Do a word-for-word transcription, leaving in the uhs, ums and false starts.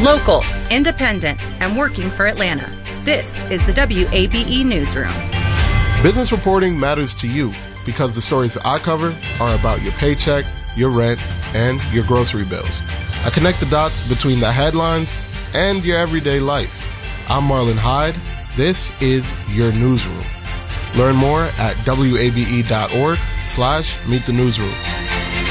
Local, independent, and working for Atlanta. This is the W A B E Newsroom. Business reporting matters to you because the stories I cover are about your paycheck, your rent, and your grocery bills. I connect the dots between the headlines and your everyday life. I'm Marlon Hyde. This is your newsroom. Learn more at W A B E dot org slash meet the newsroom.